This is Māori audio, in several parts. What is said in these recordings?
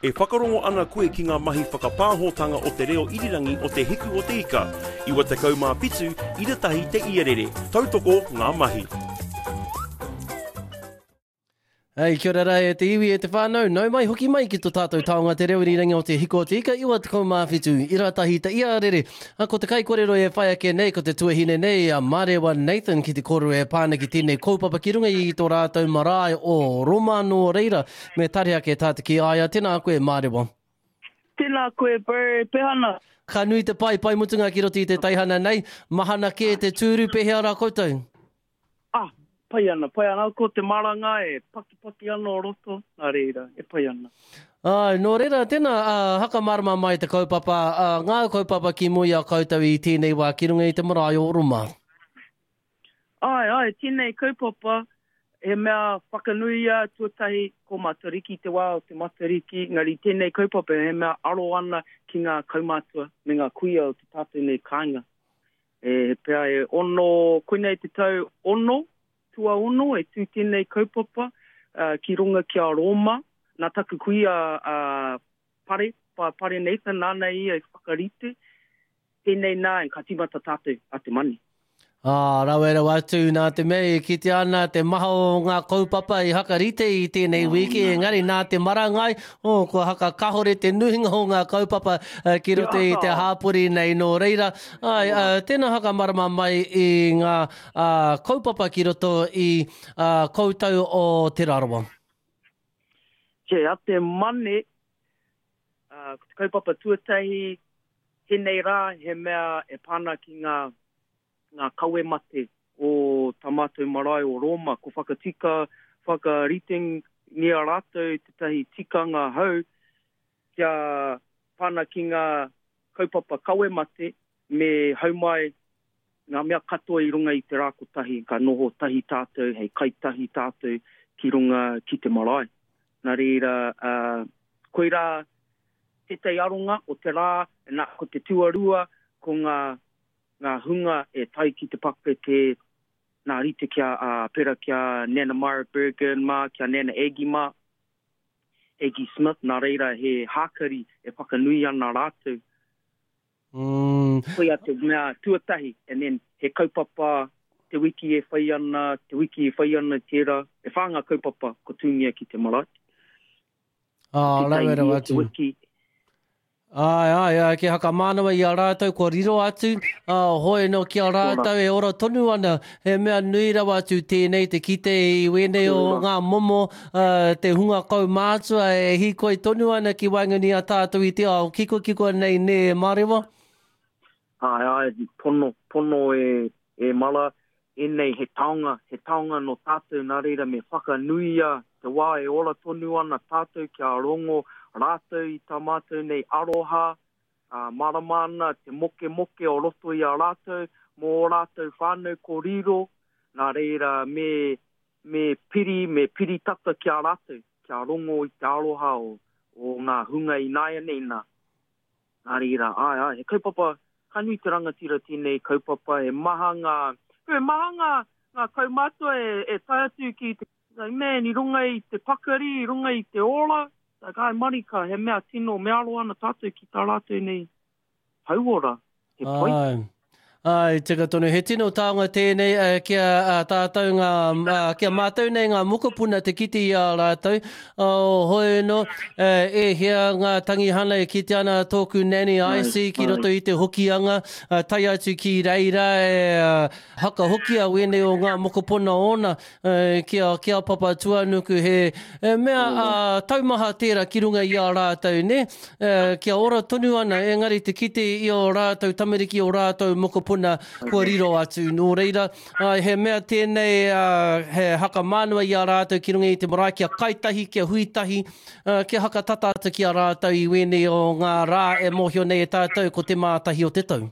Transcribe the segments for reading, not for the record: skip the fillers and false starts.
E whakarongo ana koe ki ngā mahi whakapāhotanga o te reo irirangi o te hiku o te ika. Iwa te kaumā pitu, ira tahi te iarere. Tautoko ngā mahi. Hei, kia ora e te iwi e te whānau. Nau mai hoki mai ki tō tātou taonga te reo irirangi o te hiko o te ika. Iwa te kaumā whitu, ira tahi te iarere. Ko te kai kōrero e whai ake nei, ko te tuahine nei, a Marewa Nathan ki te kōrero e pāna ki tēnei kaupapa ki runga i tō rātou marae o Roma no Reira. Me tare ake tāte ki aia. Tēnā koe, Marewa. Tēnā koe, pehana. Ka nui te pai mutunga ki roti i te taihana nei. Mahana ke te tūru pehea rā koutou? Pai ana, ko te maranga e paki ana o roto, nā reira, e pai ana. Nō reira, tēnā haka marama mai te kaupapa, ngā kaupapa ki mui a koutou i tēnei wā ki runga i te marae o Roma. Ai, tēnei kaupapa, he mea whakanuia tuatahi ko matariki te wā o te matariki, ngari tēnei kaupapa he mea aro ana ki ngā kaumātua me ngā kuia o te tātou nei kāinga. E pēr e ono, koinei te tau ono, tua ono e tū tēnei kaupapa ki runga ki a Roma. Nā taku kuia pare Nathan nānei e whakarite. Tēnei nā e ka timata tātou a te mani. Rawera watu nā te mei ki te ana te maha o ngā kaupapa i hakarite i tēnei wiki. Engari nā te marangai, ko haka kahore te nuhinga o ngā kaupapa ki rote i te hāpuri nei no reira. Tēnā haka marama mai i ngā kaupapa ki roto i koutou o te rarawa. A te mane, kaupapa tuatahi, tēnei rā, he mea e pāna ki ngā kaue mate o tamātou marae o Roma, ko whakariting nia rātou te tahi tikanga hau, kia pāna ki ngā kaupapa kaue mate, me haumai ngā mea katoa i runga i te rākotahi, ka noho tahi tātou, hei kai tahi tātou ki runga ki te marae. Nā reira, koe rā te aronga o te rā, nā ko te tuarua, ko ngā hunga e tai ki te pape te nā rite kia pera kia Nana Mara Bergen ma, kia Nana Egi ma, Egi Smith, nā reira he hākari e whakanui ana rātou. Koe a te mea tuatahi, and then he kaupapa, te wiki e whai ana, tērā, e whanga kaupapa ko tūngia ki te marae. Rawera watu. Ai, ke haka mānawa i a rātou, ko riro atu, hoi no ki a rātou e ora tonu ana, he mea nui rawa atu tēnei te kite i wene o ngā momo, te hunga kau mātua e hikoi tonu ana ki waingani a tātou i te ao, kiko nei ne Marewa? Ai, pono e mala, e nei he taonga no tātou nā reira me whakanuia, te wā e ora tonu ana tātou ki a rongo, rātou i tamātou nei aroha, maramana, te moke o roto i a rātou, mō rātou whānau ko riro, nā reira me piri tata ki a rātou, ki a rongo i te aroha o ngā hunga i nāia nei nā. Nā reira, he kaupapa, kanui te rangatira tēnei kaupapa, he maha ngā kaumātua e tai atu ki te man, i runga i te pakari, i runga i te ora, kai marika, he mea tino, me aro ana tātou ki tā rātou nei hauora, he pai. Ai, tika tonu, he tino tāonga tēnei kia tātou kia mātou nei ngā mokopuna te kiti i a rātou. Hoi no, e hea ngā tangihana e kiti ana tōku nani aisi ki roto i te hokianga, tai atu ki reira haka hokia wene o ngā mokopuna ona kia papa tuanuku he mea taumaha tērā ki runga i a rātou, ne? Kia ora tonu ana, engari te kiti i o rātou, tamariki o rātou mokopuna kua riro atu. Nō reira, he mea tēnei he haka mānua i a rātou ki runga i te marae, kia kaitahi, kia huitahi, kia haka tatata ki a rātou i wene o ngā rā e mohio nei e tātou ko te mātahi o te tau.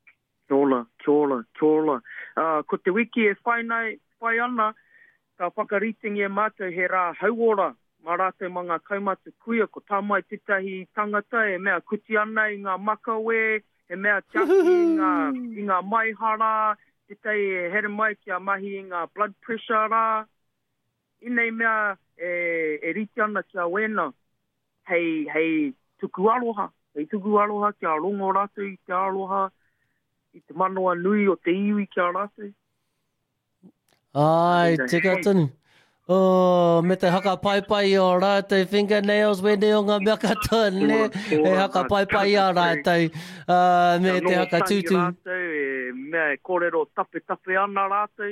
Kia ora. Ko te wiki e whai ana, ka whakariting e mātou he rā hauora, mā rātou mga kaumatu kuia, ko tāmai tetahi tangata e mea kuti ana i ngā makawe, he mea tiaki i ngā maihara, tētai e here mai kia mahi i ngā blood pressure rā. I nei mea e riti ana kia wena. hei tuku aloha. Hei tuku aloha kia rongo rātou I te aloha I te manoa nui o te iwi kia rātou. Ai, tika tonu. Oh, me te haka pai o rātou fingernails, wene o ngā mea katoa, ne? He haka pai a rātou, me te haka tūtū. Rātou, mea kōrero tape ana rātou,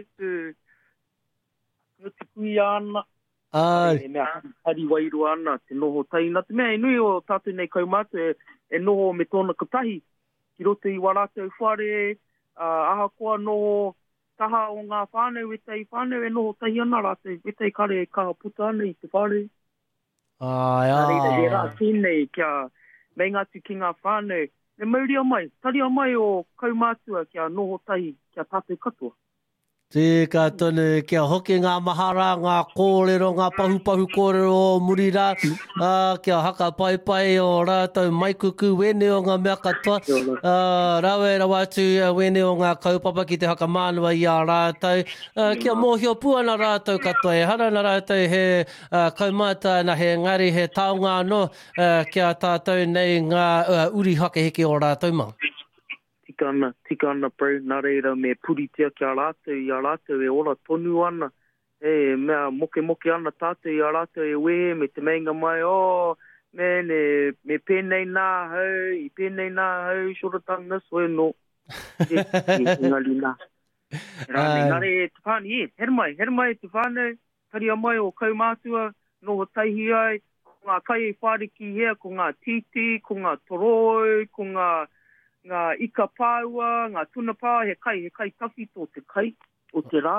te kui ana. Ai. Mea hari wairu ana, te noho taina. Te mea nui o tātou nei kaumātou, e noho me tōna katahi. Ki roto I warātou whare, aha koa noho, taha o ngā whānau, tei whānau e noho tahi ana rātou, tei kare kaha puta ana I te whare. Ai, He rā tēnei kia mei ngātu ki ngā whānau. E mauria mai, taria mai o kaumātua kia noho tahi, kia tātou katoa. Tika tonu, kia hoki ngā mahara, ngā kōrero, ngā pahu kōrero o Murira, kia haka pai o rātou maikuku, wene o ngā mea katoa, rawa atu wene o ngā kaupapa ki te haka mānua I a rātou, kia mōhio puana rātou katoa, e hara na rātou he kaumata na he ngari, he taonga no, kia tātou nei ngā uri hake heke o rātou ma. Tika ana, bro, nā reira me puritia ki a rātou, I a rātou e ora tonu ana. E, mea moke ana tātou I a rātou e wehe, me te meinga mai, me pēnei nā hau, I pēnei nā hau, shoratanga, soe no. Ngali nā. Ngare e te whāni, here mai te whānau, taria mai o kaumātua, noho taihi ai, ko ngā kai e whāriki hea, ko ngā titi, ko ngā toroi, ko ngā ika pāua, ngā tuna pā, he kai tawhi tō te kai, o te rā.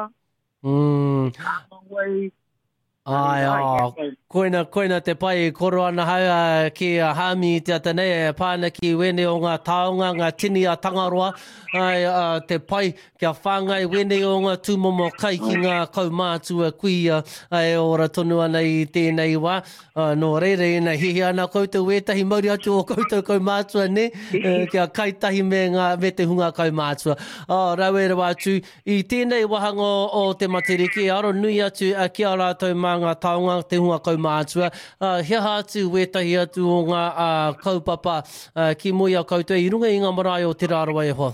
Ai, koina te pai koro ana hau ki a hami te atanei pāna ki wene o ngā taonga, ngā tini a tangaroa, ai te pai kia whāngai wene o ngā tūmomo kai ki ngā kaumātua kuia, ai ora tonu ana I tēnei wā. No reire ina hihi ana koutou wētahi mauri atu o koutou kaumātua ne, kia kaitahi me te hunga kaumātua. Rauera atu I tēnei wahanga o te materiki, aro nui atu kia rātou mā ngā taonga te hunga kaumātua. Hea atu wētahi atu o ngā kaupapa ki moia koutou I runga I ngā marae o te rāroa e hoa.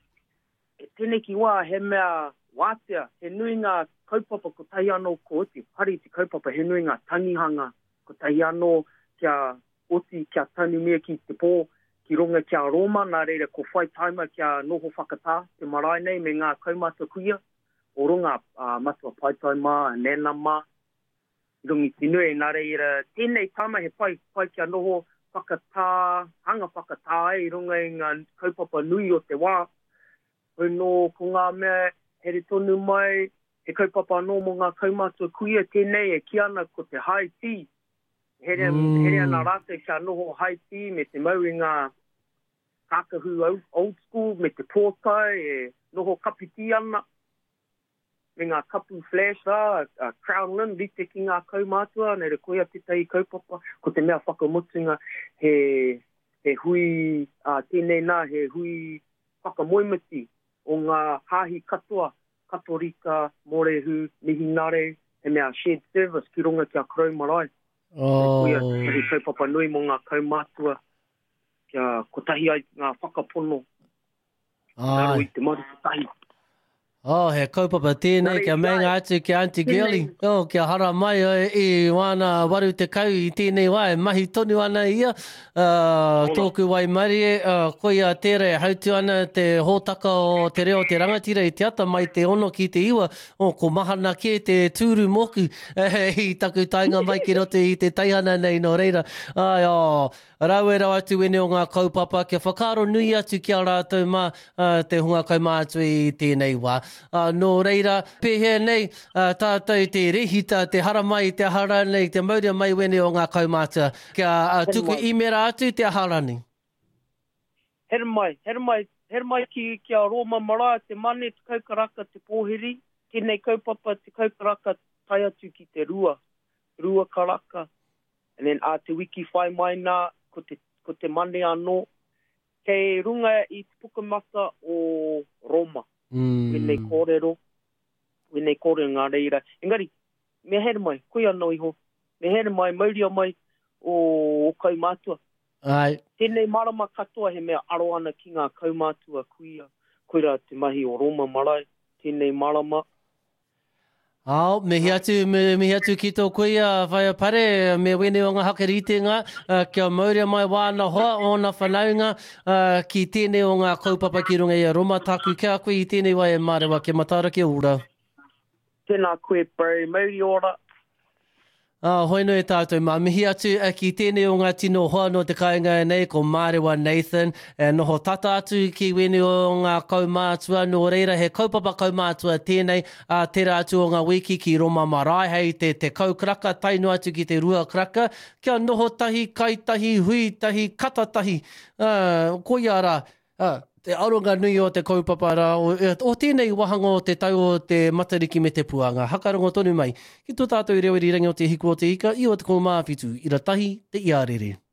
Tēnei ki wā, he mea wātea, he nui ngā kaupapa ko tahi anō ko oti. Hari te kaupapa, he nui ngā tangihanga ko tahi anō kia oti, kia tanu mea ki te pō, ki runga kia Roma, nā reira ko whai taima kia noho whakatā, te marae nei me ngā kaumata kuia, o runga matua paitaima, nenama, rungi tinui, nā reira, tēnei tāma he pai kia noho whakatā, hanga whakatā I runga I ngā kaupapa nui o te wā. Hoino ko ngā mea, here tonu mai, he kaupapa anō mo ngā kaumātua kuia tēnei e ki ana ko te high tea. Here ana rātou kia noho high tea me te mau I ngā kākahu old school me te pōtai e noho kapiti ana. Me ngā kapu flash rā, Crown Lynn, rite ki ngā kaumātua, nei re koia te tai kaupapa, ko te mea whakamutunga he hui, tēnei nā, he hui whakamoimiti o ngā hāhi katoa, katorika, morehu, mihinare, he mea shared service ki runga kia Krau Marae. Koia, he kaupapa nui mo ngā kaumātua, kia kotahi ai ngā whakapono. Naro I te marutahi. He kaupapa tēnei, kia menga atu ki Auntie Girly. Kia hara mai I wana waru te kau I tēnei wai. Mahi tonu ana ia, tōku wai marie, koia tere hautu ana te hōtaka o te reo te rangatira I te ata mai te ono ki te iwa. Ko mahana ke te tūru moku I taku tainga mai ki roto I te taihana nei no reira. Rauera atu wene o ngā kaupapa, kia whakaro nui atu kia rātou mā te hunga kaumātua I tēnei wā. No reira, pēhea nei, tātou te rehita, te hara mai, te hara nei, te mauria mai wene o ngā kaumātua. Kia tuku imera atu te hara nei. Here mai kia Roma Marae, te mane, te kaukaraka, te pōheri, tēnei kaupapa, te kaukaraka, tai atu ki te rua karaka. And then te wiki whai mai nā, ko te mane anō, kei runga I te pukamata o Roma. Wenei kōrero ngā reira. Engari, mea here mai, koe anō iho, mea here mai, mauria mai, o kaumātua. Ai. Tēnei marama katoa he mea aro ana ki ngā kaumātua kuia. Koira te mahi o Roma marae. Tēnei marama. Ao, mihi atu ki tō kuia whaia pare, me wene o ngā hakaritenga, kia mauria mai wāna hoa o ngā whanaunga, ki tēnei o ngā kaupapa ki runga i a Roma, tāku kia koe i tēnei wai e mārewa, kia matara kia ura. Tēnā koe, Barry, mauri ora. Hoi no e tātou, mā mihi atu ki tēnei o ngā tino hoa no te kāinga nei, ko Mārewa Nathan, noho tata atu ki wene o ngā kaumātua, no reira he kaupapa kaumātua tēnei, tera atu o ngā wiki ki Roma Marae, hei te kaukraka, taino atu ki te rua kraka, kia noho tahi, kaitahi, huitahi, katatahi, ko iara, te aronga nui o te kaupapa rā, o tēnei wahanga o te tau o te matariki me te puanga. Hakarongo tonu mai, ki tō tātou i reo i rangi o te hiku o te ika, i o te kou māwhitu, i ratahi te iarere.